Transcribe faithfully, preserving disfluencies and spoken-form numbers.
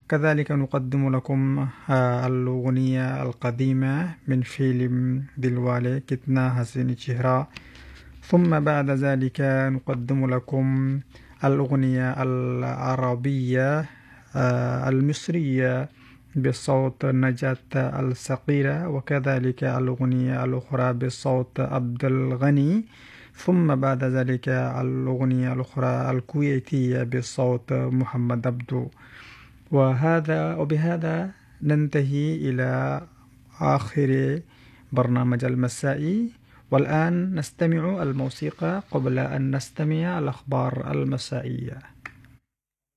كذلك نقدم لكم الأغنية القديمة من فيلم دلوالي كتنا حسين چهرا. ثم بعد ذلك نقدم لكم الأغنية العربية المصرية بصوت نجاة الصقيرة، وكذلك الأغنية الأخرى بصوت عبد الغني. ثم بعد ذلك الأغنية الأخرى الكويتية بصوت محمد عبدو. وهذا وبهذا ننتهي إلى آخر برنامج المسائي. والآن نستمع الموسيقى قبل أن نستمع الأخبار المسائية.